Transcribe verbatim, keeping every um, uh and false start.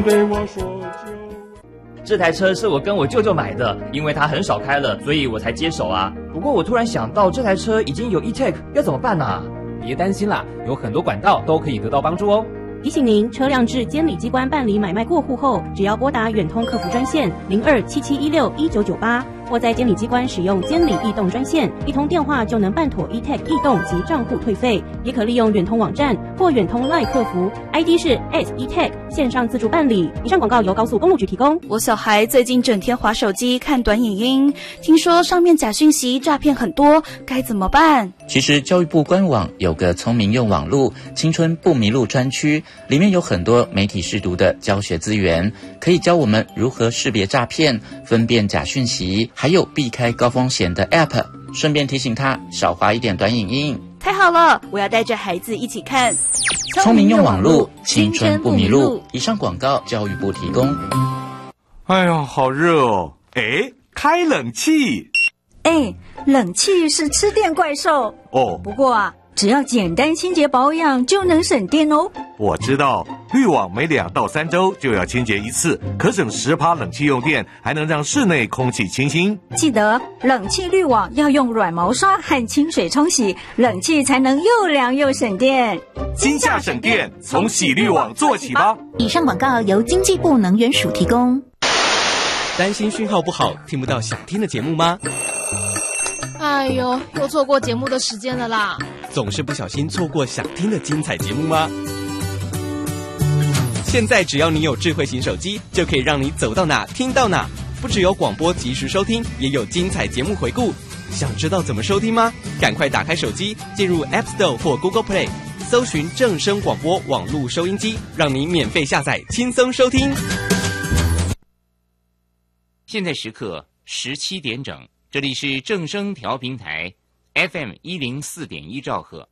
对我说就。 这台车是我跟我舅舅买的，因为他很少开了，所以我才接手啊。不过我突然想到，这台车已经有 E-Tech， 要怎么办啊？ 别担心啦，有很多管道都可以得到帮助哦。 提醒您，车辆至监理机关办理买卖过户后，只要拨打远通客服专线零二七七一六一九九八，或在监理机关使用监理易动专线，一通电话就能办妥 E-Tech 易动及账户退费。也可利用远通网站或远通 LINE 客服 ，I D 是 S E-Tech， 线上自助办理。以上广告由高速公路局提供。 我小孩最近整天滑手机看短影音，听说上面假讯息诈骗很多，该怎么办？ 其实教育部官网有个聪明用网路青春不迷路专区，里面有很多媒体识读的教学资源，可以教我们如何识别诈骗、分辨假讯息，还有避开高风险的 App。 顺便提醒他少滑一点短影音。 太好了，我要带着孩子一起看聪明用网路青春不迷路。以上广告教育部提供。 哎呦，好热哦！哎，开冷气。 哎，冷气是吃电怪兽哦。 不过啊，只要简单清洁保养就能省电哦。 我知道，滤网每两到三周就要清洁一次，可省十趴冷气用电，还能让室内空气清新。 记得冷气滤网要用软毛刷和清水冲洗，冷气才能又凉又省电。 今夏省电，从洗滤网做起吧。 以上广告由经济部能源署提供。 担心讯号不好，听不到想听的节目吗？ 哎呦，又错过节目的时间了啦！ 总是不小心错过想听的精彩节目吗？现在只要你有智慧型手机，就可以让你走到哪听到哪。不只有广播及时收听，也有精彩节目回顾。想知道怎么收听吗？赶快打开手机，进入 App Store 或 Google Play， 搜寻正声广播网络收音机，让你免费下载，轻松收听。 现在时刻十七点整，这里是正声调频台 F M 一零四点一兆赫。